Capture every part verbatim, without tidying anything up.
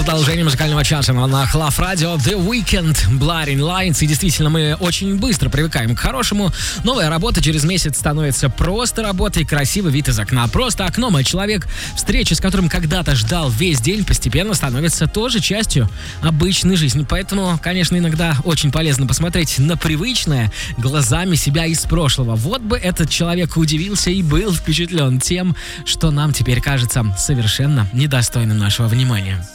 продолжение музыкального часа на Love Radio The Weeknd, Blurring Lines. И действительно, мы очень быстро привыкаем к хорошему. Новая работа через месяц становится просто работой, красивый вид из окна. Просто окном, а человек, встречи с которым когда-то ждал весь день, постепенно становится тоже частью обычной жизни. Поэтому, конечно, иногда очень полезно посмотреть на привычное глазами себя из прошлого. Вот бы этот человек удивился и был впечатлен тем, что нам теперь кажется совершенно недостойным нашего внимания.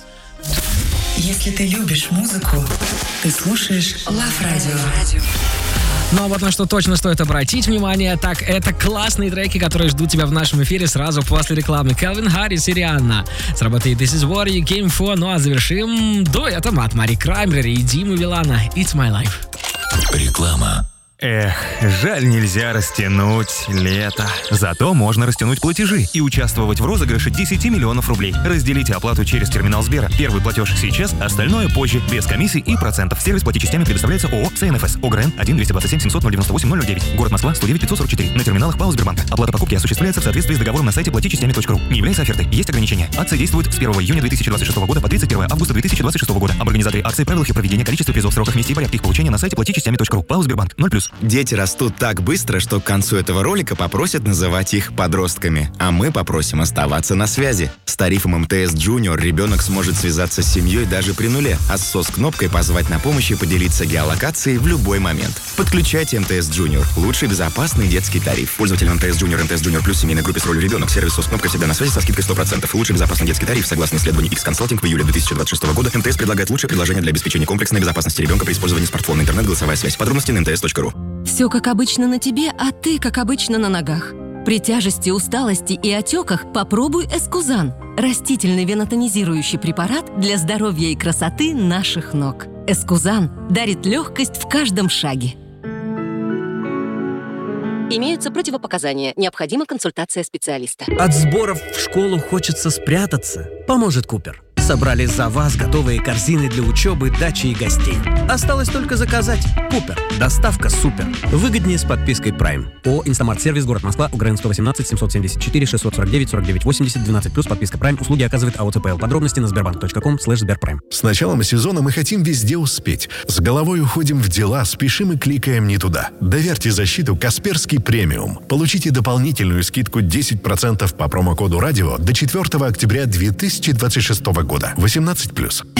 Если ты любишь музыку, ты слушаешь Love Radio. Ну а вот на что точно стоит обратить внимание, так это классные треки, которые ждут тебя в нашем эфире сразу после рекламы. Кельвин Харрис и Рианна. Сработает This Is What You Came For. Ну а завершим дуэтом от Мари Краймбрери и Димы Билана It's My Life. Реклама. Эх, жаль, нельзя растянуть лето. Зато можно растянуть платежи и участвовать в розыгрыше десять миллионов рублей. Разделите оплату через терминал Сбера. Первый платеж сейчас, остальное позже, без комиссий и процентов. Сервис плати частями предоставляется ООО СНФС. ОГРН один двести двадцать семь семьсот ноль девяносто восемь ноль девять. Город Москва сто девять пятьсот сорок четыре. На терминалах ПАО Сбербанка. Оплата покупки осуществляется в соответствии с договором на сайте плати частями точка ру. Не является офертой. Есть ограничения. Акция действует с первого июня две тысячи двадцать шестого года по тридцать первое августа две тысячи двадцать шестого года. Об организаторе акции, правилах и проведении, количестве призов, сроках, месте и порядке их получения на сайте плати частями точка ру. ПАО Сбербанк. ноль плюс. Дети растут так быстро, что к концу этого ролика попросят называть их подростками. А мы попросим оставаться на связи. С тарифом эм тэ эс Junior ребенок сможет связаться с семьей даже при нуле, а с СОС-кнопкой позвать на помощь и поделиться геолокацией в любой момент. Подключайте эм тэ эс Junior. Лучший безопасный детский тариф. Пользователям эм тэ эс Junior, эм тэ эс Junior Plus, семейной группе с ролью ребенок. Сервис СОС-кнопка всегда на связи со скидкой сто процентов. Лучший безопасный детский тариф. Согласно исследованию X-Consulting в июле две тысячи двадцать шестого года, эм тэ эс предлагает лучшее предложение для обеспечения комплексной безопасности ребенка при использовании смартфона, интернет, голосовая связь. Подробности на эм тэ эс точка ру. Все как обычно на тебе, а ты как обычно на ногах. При тяжести, усталости и отеках попробуй Эскузан. Растительный венотонизирующий препарат для здоровья и красоты наших ног. Эскузан дарит легкость в каждом шаге. Имеются противопоказания. Необходима консультация специалиста. От сборов в школу хочется спрятаться. Поможет Купер. Собрали за вас готовые корзины для учебы, дачи и гостей. Осталось только заказать. Купер. Доставка супер. Выгоднее с подпиской Prime. ООО «Инстамарт-сервис», город Москва, УГРН сто восемнадцать семьсот семьдесят четыре шестьсот сорок девять сорок девять восемьдесят двенадцать плюс подписка Prime. Услуги оказывает АО ЦПЛ. Подробности на сбербанк точка ком слэш сберпрайм. С началом сезона мы хотим везде успеть. С головой уходим в дела, спешим и кликаем не туда. Доверьте защиту Касперский премиум. Получите дополнительную скидку десять процентов по промокоду радио до четвёртого октября две тысячи двадцать шестого года. восемнадцать плюс.